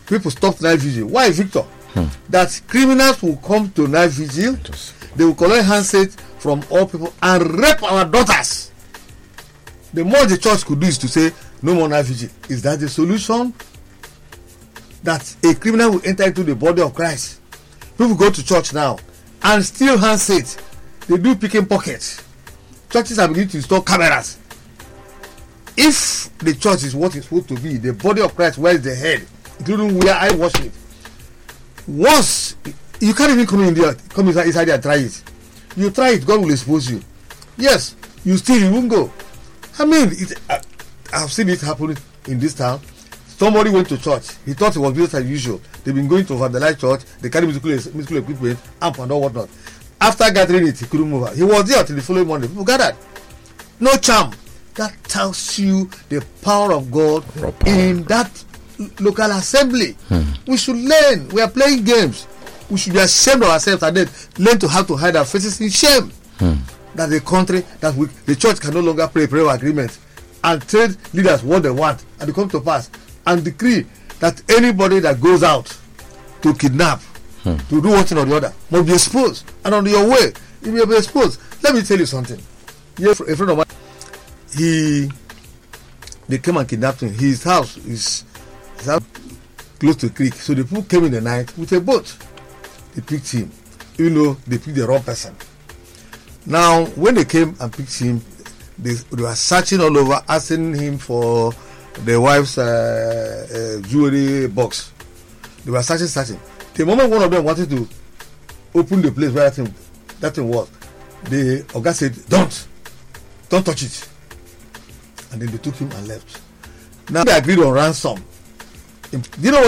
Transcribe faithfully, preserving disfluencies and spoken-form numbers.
people stopped night vigil. Why, Victor? Hmm. That criminals will come to night vigil, Just, they will collect handsets from all people and rape our daughters. The more the church could do is to say, no more night vigil. Is that the solution? That a criminal will enter into the body of Christ. People go to church now and steal handsets. They do picking pockets. Churches are beginning to install cameras. If the church is what it's supposed to be, the body of Christ, where is the head, including where I worship it, once you can't even come in there, come inside, inside there and try it. You try it, God will expose you. Yes, you still you won't go. I mean, it, I, I've seen it happen in this town. Somebody went to church. He thought it was business as usual. They've been going to Vandalize church. They carry musical, musical equipment, amp and all whatnot. After gathering it, he couldn't move out. He was there until the following Monday. People gathered. No charm. That tells you the power of God power. in that local assembly. Hmm. We should learn. We are playing games. We should be ashamed of ourselves and then learn to how to hide our faces in shame. Hmm. That the country, that we, the church can no longer pray prayer agreement and trade leaders what they want, and they come to pass and decree that anybody that goes out to kidnap, hmm. to do one thing or the other, must be exposed. And on your way, you will be exposed. Let me tell you something. A friend of mine, he, they came and kidnapped him. His house is, his house close to the creek. So the people came in the night with a boat. They picked him. You know, they picked the wrong person. Now, when they came and picked him, they, they were searching all over, asking him for the wife's uh, uh, jewelry box. They were searching, searching. The moment one of them wanted to open the place where that thing, that thing was, the Oga said, don't, don't touch it. And then they took him and left. Now they agreed on ransom. Do you know what